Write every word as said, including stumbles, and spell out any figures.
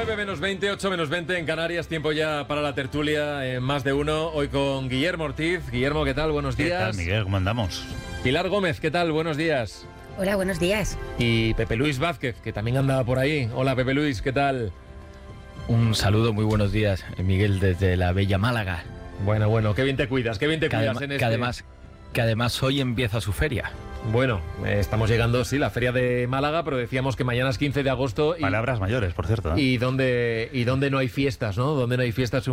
nueve menos veinte, ocho menos veinte en Canarias, tiempo ya para la tertulia en Más de Uno, hoy con Guillermo Ortiz. Guillermo, ¿qué tal? Buenos días. ¿Qué tal, Miguel? ¿Cómo andamos? Pilar Gómez, ¿qué tal? Buenos días. Hola, buenos días. Y Pepe Luis Vázquez, que también andaba por ahí. Hola, Pepe Luis, ¿qué tal? Un saludo, muy buenos días, Miguel, desde la bella Málaga. Bueno, bueno, qué bien te cuidas, qué bien te Que, cuidas adem- en que este... además, que además hoy empieza su feria. Bueno, eh, estamos llegando, sí, la feria de Málaga, pero decíamos que mañana es quince de agosto. Y, Palabras mayores, por cierto, ¿eh? y donde, y donde no hay fiestas, ¿no? Donde no hay fiestas